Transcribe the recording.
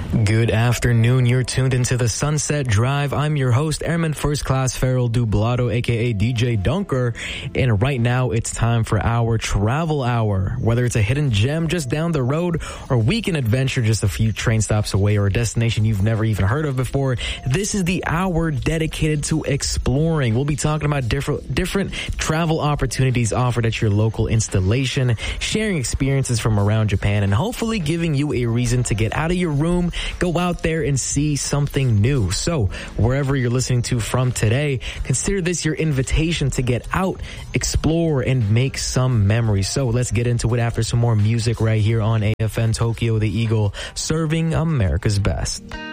Good afternoon. You're tuned into the Sunset Drive. I'm your host, Airman First Class Farrell Dublado, aka DJ Dunker. And right now it's time for our travel hour. Whether it's a hidden gem just down the road or weekend adventure just a few train stops away or a destination you've never even heard of before, this is the hour dedicated to exploring. We'll be talking about different travel opportunities offered at your local installation, sharing experiences from around Japan, and hopefully giving you a reason to get out of your room, go out there and see something new. So wherever you're listening to from today, consider this your invitation to get out, explore, and make some memories. So let's get into it after some more music right here on AFN Tokyo, the Eagle, serving America's best.